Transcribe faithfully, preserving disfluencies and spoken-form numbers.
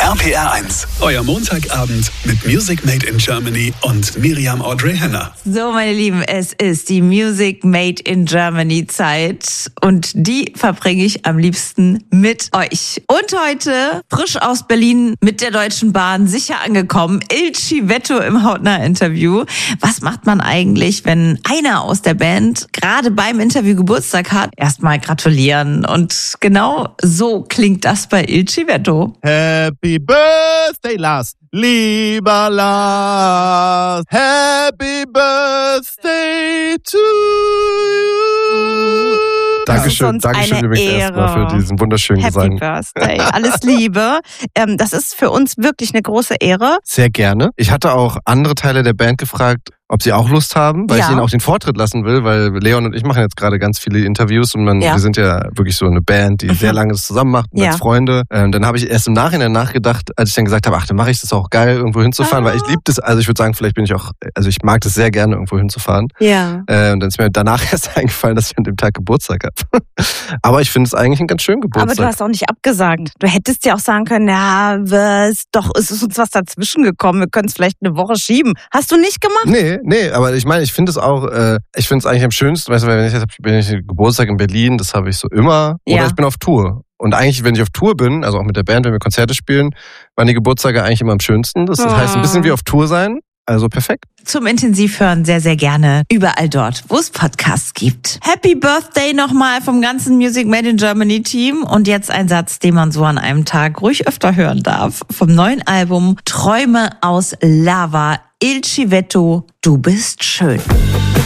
R P R eins, euer Montagabend mit Music Made in Germany und Miriam Audrey Henner. So, meine Lieben, es ist die Music Made in Germany Zeit und die verbringe ich am liebsten mit euch. Und heute frisch aus Berlin mit der Deutschen Bahn sicher angekommen, Il Civetto im Hautnah-Interview. Was macht man eigentlich, wenn einer aus der Band gerade beim Interview Geburtstag hat? Erstmal gratulieren. Und genau so klingt das bei Il Civetto. Happy Birthday, Lars, lieber Lars. Happy Birthday to you. Dankeschön, Dankeschön übrigens erstmal für diesen wunderschönen Gesang. Happy Birthday, alles Liebe. ähm, das ist für uns wirklich eine große Ehre. Sehr gerne. Ich hatte auch andere Teile der Band gefragt, ob sie auch Lust haben, weil ja. ich ihnen auch den Vortritt lassen will, weil Leon und ich machen jetzt gerade ganz viele Interviews und man, ja. wir sind ja wirklich so eine Band, die mhm. sehr lange das zusammen macht und ja. als Freunde. Ähm, dann habe ich erst im Nachhinein nachgedacht, als ich dann gesagt habe, ach, dann mache ich das auch geil, irgendwo hinzufahren, ah. weil ich liebe das, also ich würde sagen, vielleicht bin ich auch, also ich mag das sehr gerne, irgendwo hinzufahren. Ja. Äh, und dann ist mir danach erst eingefallen, dass ich an dem Tag Geburtstag habe. Aber ich finde es eigentlich einen ganz schönen Geburtstag. Aber du hast auch nicht abgesagt. Du hättest ja auch sagen können, ja, was, doch, es ist uns was dazwischen gekommen, wir können es vielleicht eine Woche schieben. Hast du nicht gemacht? Nee, nee, aber ich meine, ich finde es auch, äh, ich finde es eigentlich am schönsten, weißt du, wenn ich jetzt bin ich Geburtstag in Berlin, das habe ich so immer, oder ja. ich bin auf Tour. Und eigentlich, wenn ich auf Tour bin, also auch mit der Band, wenn wir Konzerte spielen, waren die Geburtstage eigentlich immer am schönsten. Das oh. heißt, ein bisschen wie auf Tour sein. Also perfekt. Zum Intensivhören sehr, sehr gerne überall dort, wo es Podcasts gibt. Happy Birthday nochmal vom ganzen Music Made in Germany Team. Und jetzt ein Satz, den man so an einem Tag ruhig öfter hören darf. Vom neuen Album Träume aus Lava. Il Civetto, du bist schön.